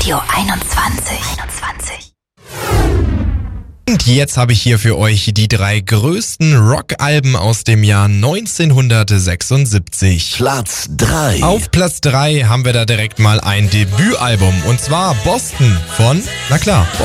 Radio 21. Und jetzt habe ich hier für euch die 3 größten Rockalben aus dem Jahr 1976. Platz 3. Auf Platz 3 haben wir da direkt mal ein Debütalbum, und zwar Boston von, na klar,